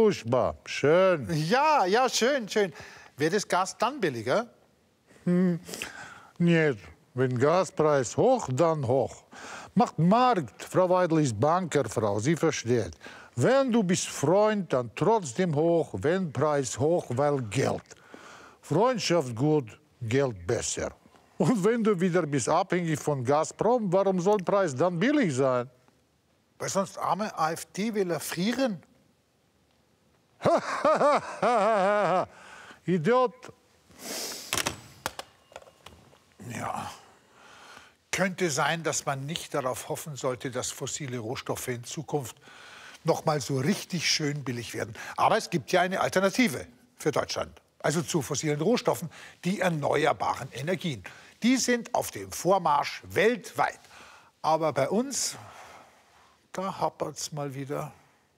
furchtbar. Schön. Ja, ja, schön, schön. Wird das Gas dann billiger? Nicht. Wenn Gaspreis hoch, dann hoch. Macht Markt. Frau Weidel ist Bankerfrau, sie versteht. Wenn du bist Freund, dann trotzdem hoch. Wenn Preis hoch, weil Geld. Freundschaft gut, Geld besser. Und wenn du wieder bist abhängig von Gazprom, warum soll Preis dann billig sein? Weil sonst arme AfD will erfrieren. Idiot. Ja. Könnte sein, dass man nicht darauf hoffen sollte, dass fossile Rohstoffe in Zukunft noch mal so richtig schön billig werden. Aber es gibt ja eine Alternative für Deutschland. Also zu fossilen Rohstoffen, die erneuerbaren Energien. Die sind auf dem Vormarsch weltweit. Aber bei uns, da hapert's mal wieder.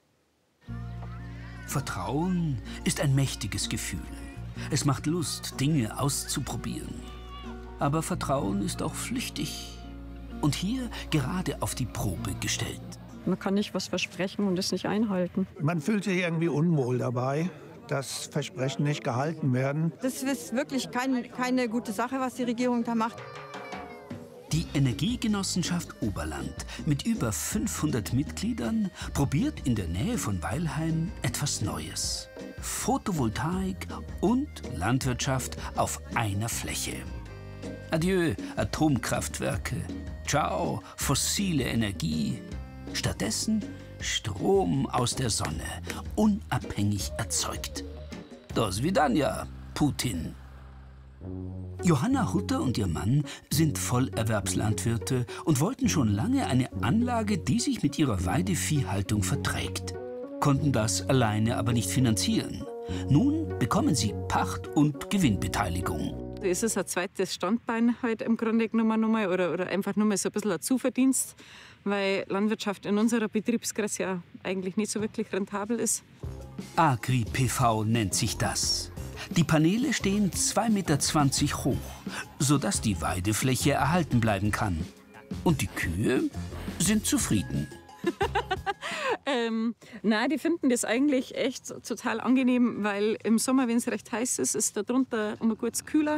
Vertrauen ist ein mächtiges Gefühl. Es macht Lust, Dinge auszuprobieren. Aber Vertrauen ist auch flüchtig. Und hier gerade auf die Probe gestellt. Man kann nicht was versprechen und es nicht einhalten. Man fühlt sich irgendwie unwohl dabei, dass Versprechen nicht gehalten werden. Das ist wirklich keine gute Sache, was die Regierung da macht. Die Energiegenossenschaft Oberland mit über 500 Mitgliedern probiert in der Nähe von Weilheim etwas Neues. Photovoltaik und Landwirtschaft auf einer Fläche. Adieu, Atomkraftwerke. Ciao, fossile Energie. Stattdessen Strom aus der Sonne, unabhängig erzeugt. Do svidania, Putin. Johanna Hutter und ihr Mann sind Vollerwerbslandwirte und wollten schon lange eine Anlage, die sich mit ihrer Weideviehhaltung verträgt. Konnten das alleine aber nicht finanzieren. Nun bekommen sie Pacht- und Gewinnbeteiligung. Es ist ein zweites Standbein halt im Grunde genommen nochmal oder einfach nur mal so ein bisschen ein Zuverdienst, weil Landwirtschaft in unserer Betriebsgröße ja eigentlich nicht so wirklich rentabel ist. Agri-PV nennt sich das. Die Paneele stehen 2,20 Meter hoch, sodass die Weidefläche erhalten bleiben kann. Und die Kühe sind zufrieden. Nein, die finden das eigentlich echt total angenehm, weil im Sommer, wenn es recht heiß ist, ist da drunter immer kurz kühler.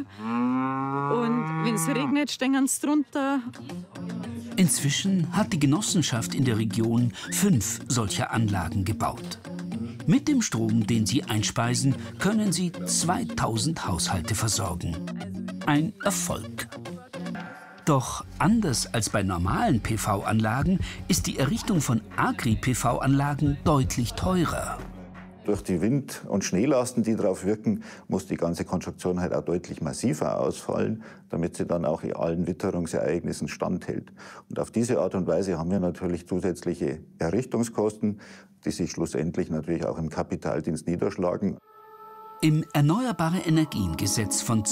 Und wenn es regnet, stehen sie drunter. Inzwischen hat die Genossenschaft in der Region 5 solcher Anlagen gebaut. Mit dem Strom, den sie einspeisen, können sie 2000 Haushalte versorgen. Ein Erfolg. Doch anders als bei normalen PV-Anlagen ist die Errichtung von Agri-PV-Anlagen deutlich teurer. Durch die Wind- und Schneelasten, die darauf wirken, muss die ganze Konstruktion halt auch deutlich massiver ausfallen, damit sie dann auch in allen Witterungsereignissen standhält. Und auf diese Art und Weise haben wir natürlich zusätzliche Errichtungskosten, die sich schlussendlich natürlich auch im Kapitaldienst niederschlagen. Im Erneuerbare-Energien-Gesetz von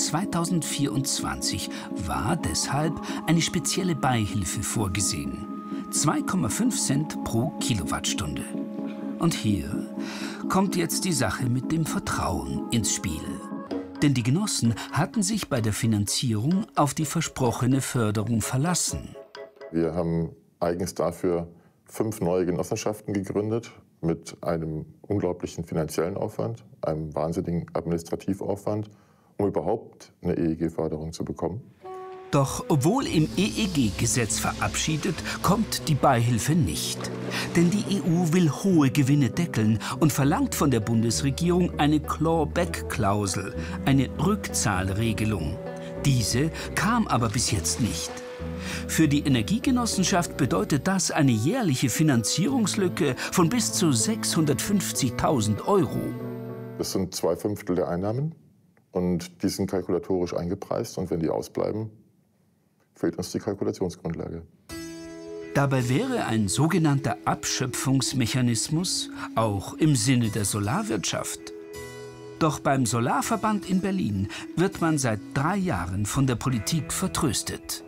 2024 war deshalb eine spezielle Beihilfe vorgesehen. 2,5 Cent pro Kilowattstunde. Und hier kommt jetzt die Sache mit dem Vertrauen ins Spiel. Denn die Genossen hatten sich bei der Finanzierung auf die versprochene Förderung verlassen. Wir haben eigens dafür 5 neue Genossenschaften gegründet mit einem unglaublichen finanziellen Aufwand, einem wahnsinnigen Administrativaufwand, um überhaupt eine EEG-Förderung zu bekommen. Doch obwohl im EEG-Gesetz verabschiedet, kommt die Beihilfe nicht. Denn die EU will hohe Gewinne deckeln und verlangt von der Bundesregierung eine Clawback-Klausel, eine Rückzahlregelung. Diese kam aber bis jetzt nicht. Für die Energiegenossenschaft bedeutet das eine jährliche Finanzierungslücke von bis zu 650.000 €. Das sind 2/5 der Einnahmen und die sind kalkulatorisch eingepreist. Und wenn die ausbleiben, fehlt uns die Kalkulationsgrundlage. Dabei wäre ein sogenannter Abschöpfungsmechanismus auch im Sinne der Solarwirtschaft. Doch beim Solarverband in Berlin wird man seit 3 Jahren von der Politik vertröstet.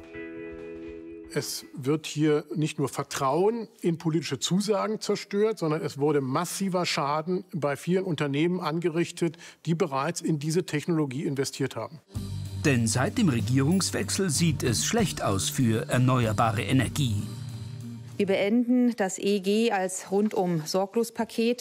Es wird hier nicht nur Vertrauen in politische Zusagen zerstört, sondern es wurde massiver Schaden bei vielen Unternehmen angerichtet, die bereits in diese Technologie investiert haben. Denn seit dem Regierungswechsel sieht es schlecht aus für erneuerbare Energie. Wir beenden das EEG als rundum Sorglospaket.